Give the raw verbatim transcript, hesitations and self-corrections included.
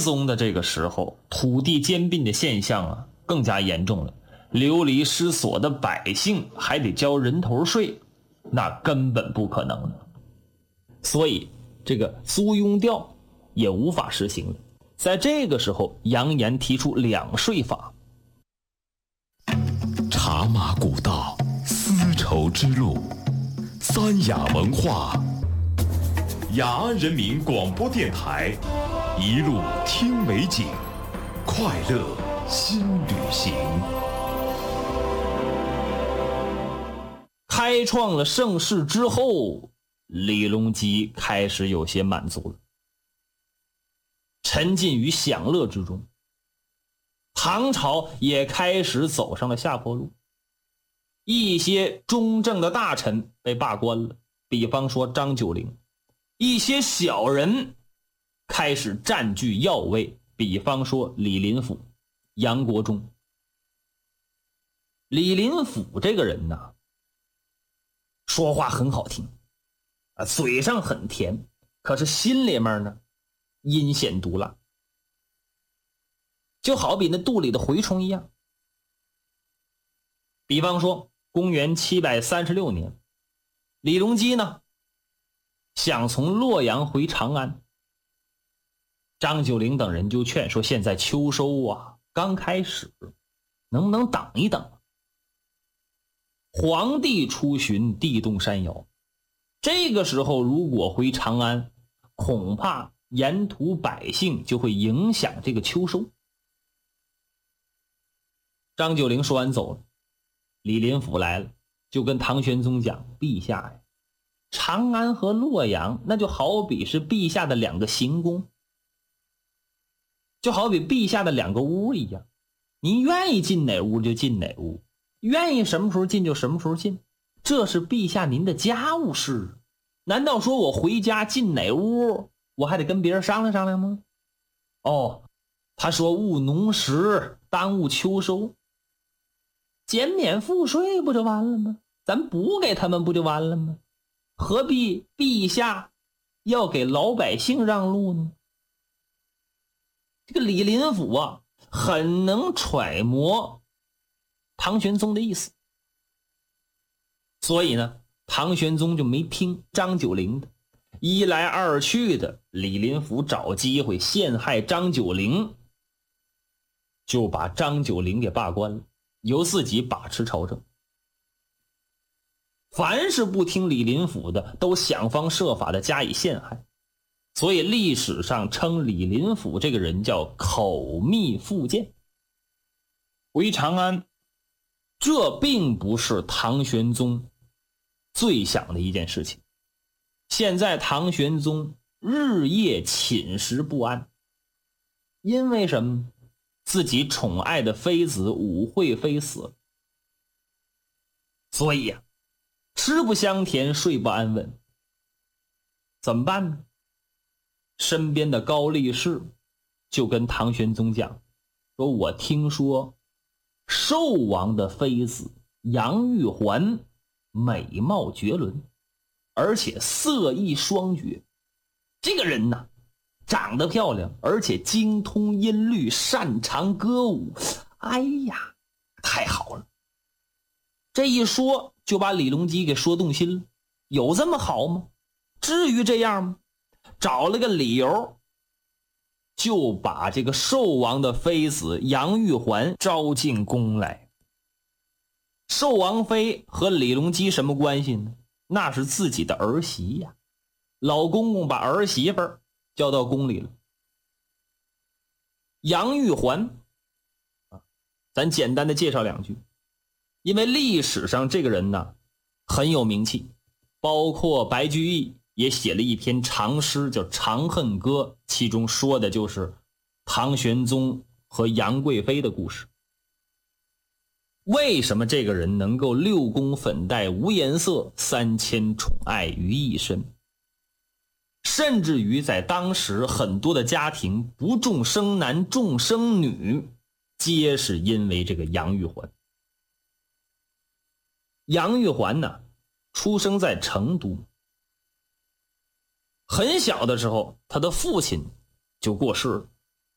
松的这个时候，土地兼并的现象啊更加严重了，流离失所的百姓还得交人头税，那根本不可能的。所以这个租庸调也无法实行了。在这个时候，杨炎提出两税法。 茶马古道，丝绸之路，三雅文化，雅安人民广播电台，一路听美景，快乐新旅行。 开创了盛世之后，李隆基开始有些满足了，沉浸于享乐之中。唐朝也开始走上了下坡路，一些中正的大臣被罢官了，比方说张九龄；一些小人开始占据要位，比方说李林甫、杨国忠。李林甫这个人呢，说话很好听啊，嘴上很甜，可是心里面呢阴险毒辣，就好比那肚里的蛔虫一样。比方说公元七百三十六年，李隆基呢想从洛阳回长安，张九龄等人就劝说，现在秋收啊刚开始，能不能等一等？皇帝出巡地动山摇，这个时候如果回长安，恐怕沿途百姓就会影响这个秋收。张九龄说完走了，李林甫来了，就跟唐玄宗讲，陛下呀，长安和洛阳那就好比是陛下的两个行宫，就好比陛下的两个屋一样，您愿意进哪屋就进哪屋，愿意什么时候进就什么时候进，这是陛下您的家务事。难道说我回家进哪屋我还得跟别人商量商量吗？哦，他说务农时耽误秋收，减免赋税不就完了吗？咱补给他们不就完了吗？何必陛下要给老百姓让路呢？这个李林甫啊，很能揣摩唐玄宗的意思，所以呢，唐玄宗就没听张九龄的。一来二去的，李林甫找机会陷害张九龄，就把张九龄给罢官了，由自己把持朝政。凡是不听李林甫的，都想方设法的加以陷害，所以历史上称李林甫这个人叫口蜜腹剑。回长安，这并不是唐玄宗最想的一件事情。现在唐玄宗日夜寝食不安，因为什么？自己宠爱的妃子武惠妃死了，所以呀、啊，吃不香甜，睡不安稳。怎么办呢？身边的高力士就跟唐玄宗讲，说我听说寿王的妃子杨玉环美貌绝伦，而且色艺双绝，这个人呢长得漂亮，而且精通音律，擅长歌舞，哎呀太好了。这一说就把李隆基给说动心了，有这么好吗？至于这样吗？找了个理由，就把这个寿王的妃子杨玉环招进宫来。寿王妃和李隆基什么关系呢？那是自己的儿媳呀，老公公把儿媳妇儿叫到宫里了。杨玉环咱简单的介绍两句，因为历史上这个人呢很有名气，包括白居易也写了一篇长诗叫《长恨歌》，其中说的就是唐玄宗和杨贵妃的故事。为什么这个人能够六宫粉黛无颜色，三千宠爱于一身？甚至于在当时很多的家庭不重生男重生女，皆是因为这个杨玉环。杨玉环呢出生在成都，很小的时候他的父亲就过世了，